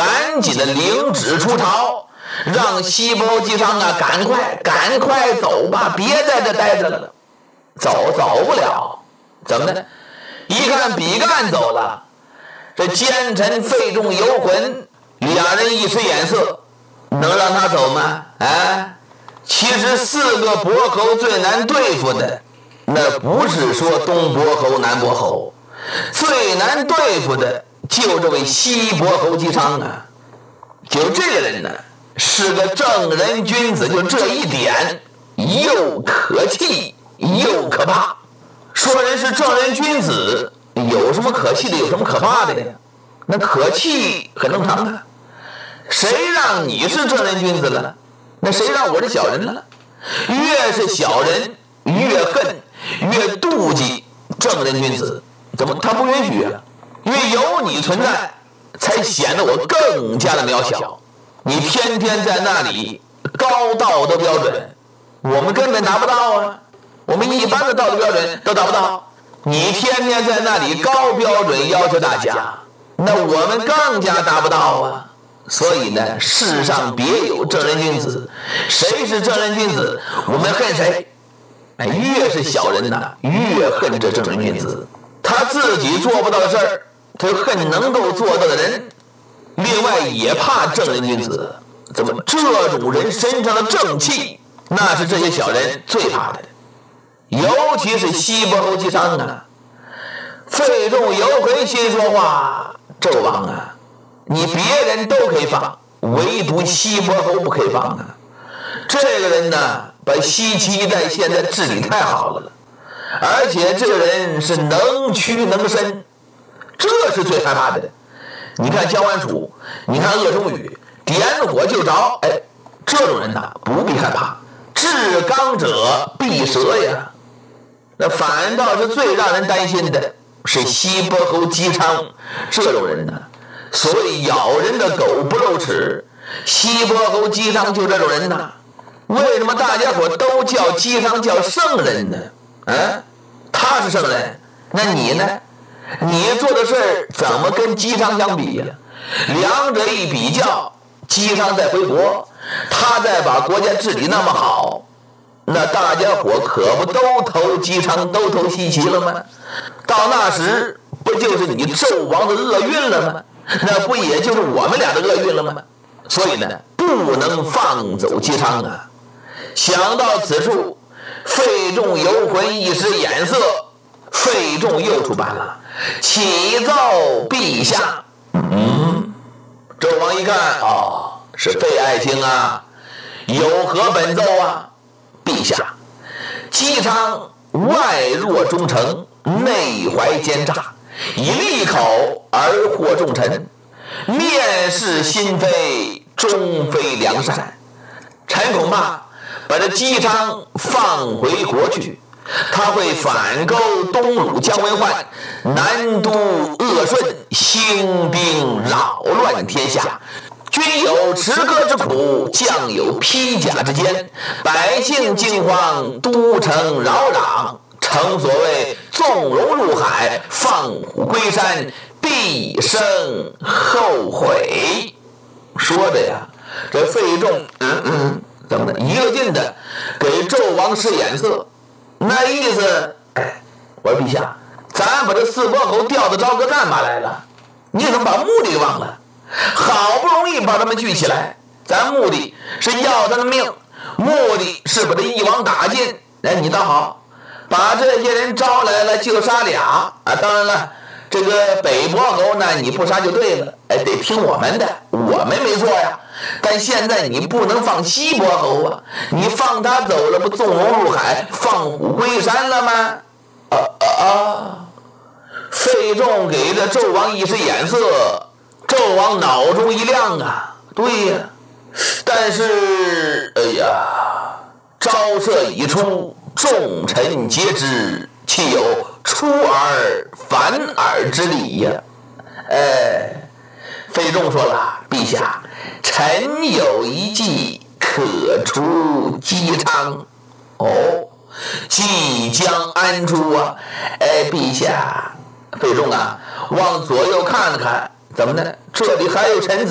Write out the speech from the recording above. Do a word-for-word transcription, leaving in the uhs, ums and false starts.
赶紧的领旨出朝，让西伯侯姬昌啊，赶快赶快走吧，别在这待着了。走走不了，怎么呢？一看比干走了，这奸臣费仲、游魂俩人一使眼色，能让他走吗？啊，其实四个伯侯最难对付的，那不是说东伯侯、南伯侯，最难对付的就这位西伯侯姬昌啊。就这个人呢，是个正人君子，就这一点又可气又可怕。说人是正人君子，有什么可气的，有什么可怕的呀？那可气很正常啊，谁让你是正人君子了？那谁让我是小人了？越是小人越恨越妒忌正人君子，怎么他不允许啊？因为有你存在才显得我更加的渺小。你天天在那里高道德标准，我们根本达不到啊，我们一般的道德标准都达不到，你天天在那里高标准要求大家，那我们更加达不到啊。所以呢，世上别有正人君子，谁是正人君子，我们恨谁。哎，越是小人呐、啊，越恨这正人君子。他自己做不到的事儿，他就恨能够做到的人。另外也怕正人君子，怎么这种人身上的正气，那是这些小人最怕的。尤其是西伯侯姬昌啊，费仲、游魂心说话：纣王啊，你别人都可以放，唯独西伯侯不可以放啊。这个人呢，把西岐一带现在治理太好了，而且这个人是能屈能伸，这是最害怕的。你看姜完楚，你看鄂中宇，点火就着，哎，这种人呐，不必害怕，至刚者必折呀。那反倒是最让人担心的是西伯侯姬昌这种人呢。所谓咬人的狗不露齿，西伯侯姬昌就这种人呐。为什么大家伙都叫姬昌叫圣人呢？啊，他是圣人，那你呢？你做的事儿怎么跟姬昌相比呀？两者一比较，姬昌在回国，他在把国家治理那么好，那大家伙可不都投姬昌，都投西岐了吗？到那时不就是你纣王的厄运了吗？那不也就是我们俩的厄运了吗？所以呢，不能放走姬昌啊。想到此处，费仲、游魂一时眼色，费仲又出版了，启奏陛下。嗯，纣王一看，哦，是费爱卿啊，有何本奏啊？陛下，姬昌外弱忠诚，内怀奸诈，以利口而惑众臣，面视心非，终非良善。臣恐怕把这姬昌放回国去，他会反勾东鲁姜文焕，南都鄂顺，兴兵扰乱天下。君有持戈之苦，将有披甲之艰，百姓惊慌，都城扰攘。诚所谓纵容入海，放虎归山，必生后悔。说的呀，这费仲嗯嗯怎么的，一个劲的给纣王使眼色，那意思，哎，我说陛下，咱把这四伯侯调到朝歌干嘛来了？你怎么把目的忘了？好不容易把他们聚起来，咱目的是要他的命，目的是把他一网打尽。哎，你倒好，把这些人招来了就杀俩啊！当然了，这个北伯侯呢，你不杀就对了，哎，得听我们的，我们没错呀。但现在你不能放西伯侯啊，你放他走了，不纵容入海，放虎归山了吗？啊啊啊！费仲给这纣王一使眼色，纣王脑中一亮啊，对呀，但是哎呀，招射已出，众臣皆知，岂有出尔反尔之理呀？哎，费仲说了，陛下，臣有一计可除姬昌。哦，即将安出啊？哎，陛下，费仲啊，往左右看了看，怎么呢？这里还有臣子。